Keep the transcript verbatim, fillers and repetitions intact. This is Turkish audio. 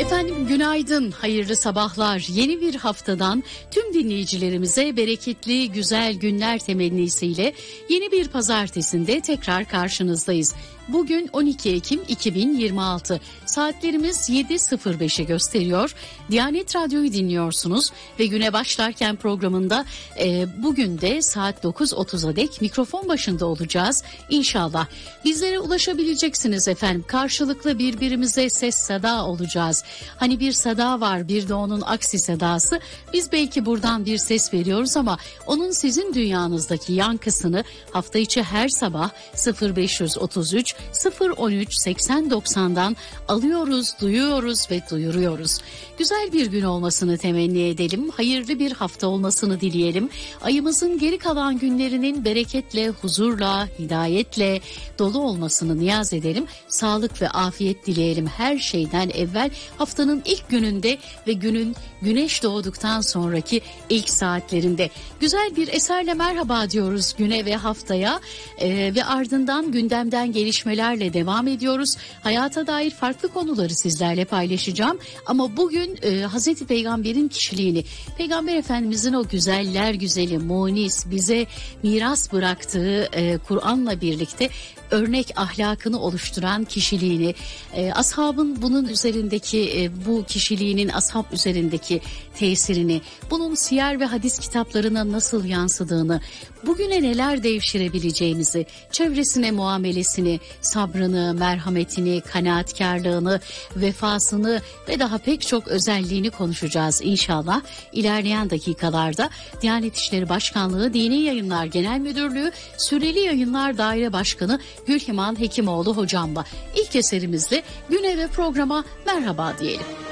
Efendim günaydın, hayırlı sabahlar. Yeni bir haftadan tüm dinleyicilerimize bereketli, güzel günler temennisiyle yeni bir pazartesinde tekrar karşınızdayız. Bugün on iki Ekim iki bin yirmi altı, saatlerimiz yedi sıfır beşi gösteriyor. Diyanet Radyo'yu dinliyorsunuz ve güne başlarken programında e, bugün de saat dokuz otuza dek mikrofon başında olacağız İnşallah. Bizlere ulaşabileceksiniz efendim. Karşılıklı birbirimize ses seda olacağız. Hani bir seda var, bir de onun aksi sedası. Biz belki buradan bir ses veriyoruz ama onun sizin dünyanızdaki yankısını hafta içi her sabah sıfır beş otuz üç sıfır on üç seksen doksandan alıyoruz, duyuyoruz ve duyuruyoruz. Güzel bir gün olmasını temenni edelim. Hayırlı bir hafta olmasını dileyelim. Ayımızın geri kalan günlerinin bereketle, huzurla, hidayetle dolu olmasını niyaz edelim. Sağlık ve afiyet dileyelim her şeyden evvel. Haftanın ilk gününde ve günün güneş doğduktan sonraki ilk saatlerinde. Güzel bir eserle merhaba diyoruz güne ve haftaya ee, ve ardından gündemden gelişmelerle devam ediyoruz. Hayata dair farklı konuları sizlerle paylaşacağım ama bugün e, Hazreti Peygamber'in kişiliğini, Peygamber Efendimizin o güzeller güzeli, munis, bize miras bıraktığı e, Kur'an'la birlikte örnek ahlakını oluşturan kişiliğini, e, ashabın bunun üzerindeki e, bu kişiliğinin ashab üzerindeki tesirini, bunun siyer ve hadis kitaplarına nasıl yansıdığını, bugüne neler devşirebileceğimizi, çevresine muamelesini, sabrını, merhametini, kanaatkarlığını, vefasını ve daha pek çok özelliğini konuşacağız inşallah. İlerleyen dakikalarda Diyanet İşleri Başkanlığı Dini Yayınlar Genel Müdürlüğü Süreli Yayınlar Daire Başkanı Gülhimal Hekimoğlu hocamla ilk eserimizle güne ve programa merhaba diyelim.